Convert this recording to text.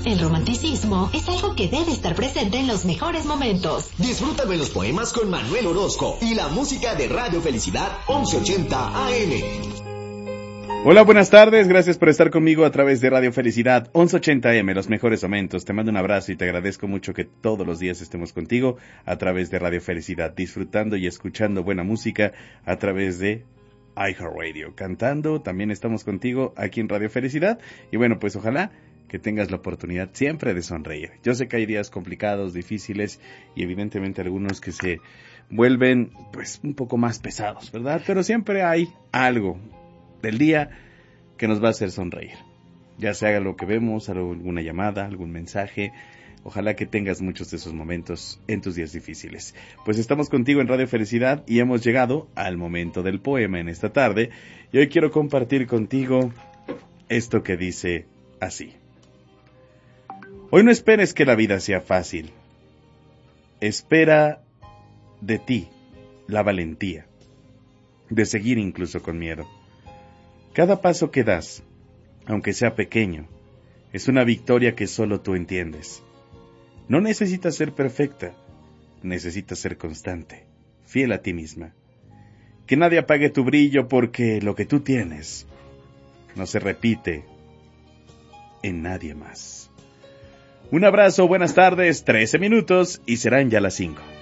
El romanticismo es algo que debe estar presente en los mejores momentos. Disfruta de los poemas con Manuel Orozco y la música de Radio Felicidad 1180 AM. Hola, buenas tardes, gracias por estar conmigo a través de Radio Felicidad 1180 AM, los mejores momentos. Te mando un abrazo y te agradezco mucho que todos los días estemos contigo a través de Radio Felicidad, disfrutando y escuchando buena música a través de iHeartRadio. Cantando, también estamos contigo aquí en Radio Felicidad y bueno, pues ojalá que tengas la oportunidad siempre de sonreír. Yo sé que hay días complicados, difíciles y evidentemente algunos que se vuelven pues un poco más pesados, ¿verdad? Pero siempre hay algo del día que nos va a hacer sonreír. Ya sea lo que vemos, alguna llamada, algún mensaje. Ojalá que tengas muchos de esos momentos en tus días difíciles. Pues estamos contigo en Radio Felicidad y hemos llegado al momento del poema en esta tarde. Y hoy quiero compartir contigo esto que dice así. Hoy no esperes que la vida sea fácil. Espera de ti la valentía de seguir incluso con miedo. Cada paso que das, aunque sea pequeño, es una victoria que solo tú entiendes. No necesitas ser perfecta, necesitas ser constante, fiel a ti misma. Que nadie apague tu brillo porque lo que tú tienes no se repite en nadie más. Un abrazo, buenas tardes, 13 minutos y serán ya las 5.